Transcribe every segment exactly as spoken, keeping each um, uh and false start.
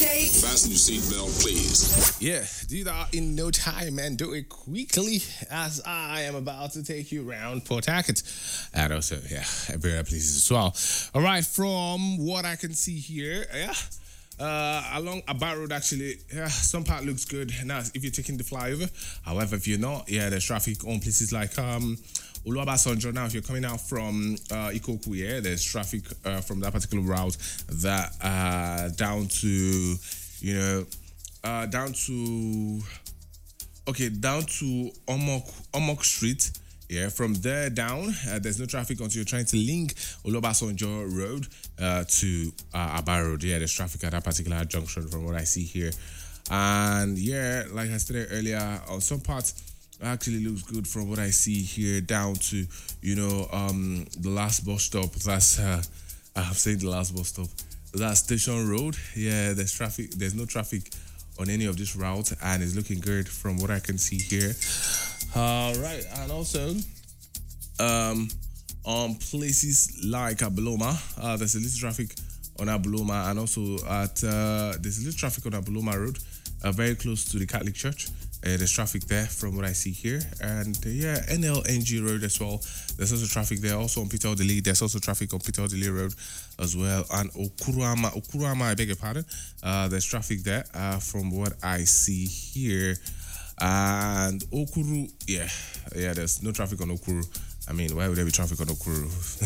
Fasten your seatbelt, please. Yeah, do that in no time and do it quickly as I am about to take you around Port Hackett and also, yeah, various places as well. All right, from what I can see here, yeah, uh, along Abat Road, actually, yeah, some part looks good. Now, if you're taking the flyover, however, if you're not, yeah, there's traffic on places like um. Oluwabasanjo. Now, if you're coming out from uh, Ikoku, yeah, there's traffic uh, from that particular route that uh, down to, you know, uh, down to, okay, down to Omok, Omok Street. Yeah, from there down, uh, there's no traffic until you're trying to link Oluwabasanjo Road uh, to uh, Aba Road. Yeah, there's traffic at that particular junction from what I see here. And yeah, like I stated earlier, on some parts, actually looks good from what I see here down to, you know, um, the last bus stop. That's, uh, I'm saying the last bus stop. That's Station Road. Yeah, there's traffic. There's no traffic on any of this route, and it's looking good from what I can see here. All right, and also, um, on places like Abuloma, uh, there's a little traffic on Abuloma, and also at uh, there's a little traffic on Abuloma Road, uh, very close to the Catholic Church. Uh, there's traffic there from what I see here. And uh, yeah, N L N G Road as well. There's also traffic there. Also on Peter Odili. There's also traffic on Peter Odili Road as well. And Okuruama, Okuruama, I beg your pardon. Uh, there's traffic there uh, from what I see here. And Okuru, yeah, yeah, there's no traffic on Okuru. I mean, why would there be traffic on Okuru?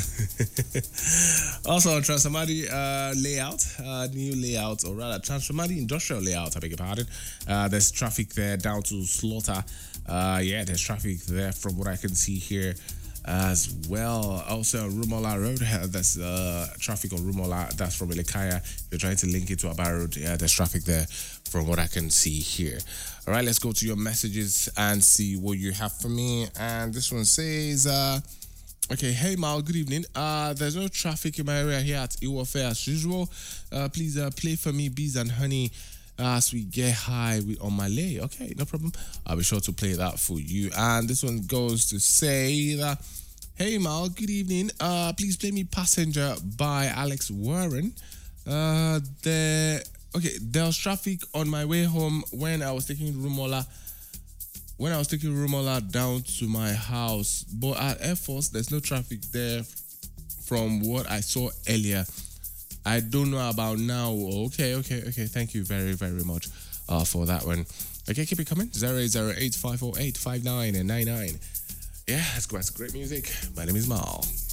Also on Transformati uh, layout, uh, new layout, or rather Transformati industrial layout, I beg your pardon. Uh, there's traffic there down to Slaughter. Uh, yeah, there's traffic there from what I can see here as well. Also Rumola Road, uh, there's uh, traffic on Rumola. That's from Elekaya. If you're trying to link it to Aba Road, yeah, there's traffic there from what I can see here. All right, let's go to your messages and see what you have for me. And this one says, uh, okay, hey Mal, good evening. Uh, there's no traffic in my area here at Iwofe as usual. Uh, please uh, play for me Bees and Honey uh, as we get high with, on my lay. Okay, no problem. I'll be sure to play that for you. And this one goes to say that, hey Mal, good evening. Uh, please play me Passenger by Alex Warren. Uh, the okay, there was traffic on my way home when I was taking Rumola. When I was taking Rumola down to my house, but at Air Force, there's no traffic there from what I saw earlier. I don't know about now. Okay, okay, okay. Thank you very, very much uh, for that one. Okay, keep it coming. zero eight zero eight five four eight five nine nine nine. Yeah, that's great. That's great music. My name is Mal.